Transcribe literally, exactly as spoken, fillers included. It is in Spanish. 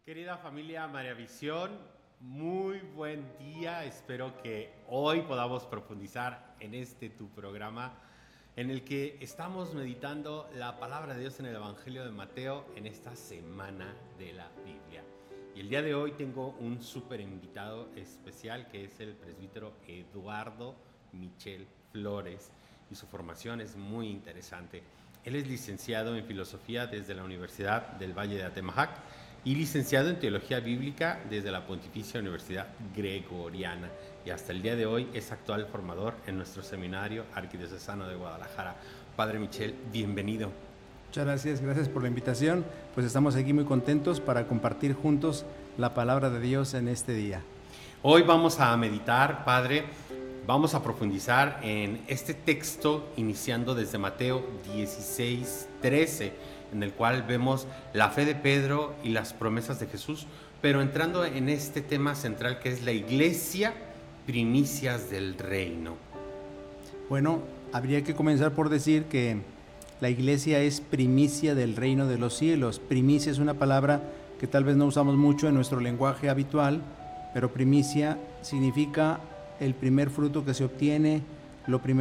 Querida familia María Visión, muy buen día. Espero que hoy podamos profundizar en este tu programa en el que estamos meditando la palabra de Dios en el Evangelio de Mateo en esta semana de la Biblia. Y el día de hoy tengo un súper invitado especial que es el presbítero Eduardo Michel Flores, y su formación es muy interesante. Él es licenciado en Filosofía desde la Universidad del Valle de Atemajac y licenciado en Teología Bíblica desde la Pontificia Universidad Gregoriana, y hasta el día de hoy es actual formador en nuestro seminario arquidiocesano de Guadalajara. Padre Michel, bienvenido. Muchas gracias, gracias por la invitación. Pues estamos aquí muy contentos para compartir juntos la palabra de Dios en este día. Hoy vamos a meditar, Padre, vamos a profundizar en este texto iniciando desde Mateo dieciséis, trece, en el cual vemos la fe de Pedro y las promesas de Jesús, pero entrando en este tema central que es la iglesia, primicias del reino. Bueno, habría que comenzar por decir que la iglesia es primicia del reino de los cielos. Primicia es una palabra que tal vez no usamos mucho en nuestro lenguaje habitual, pero primicia significa el primer fruto que se obtiene, lo primero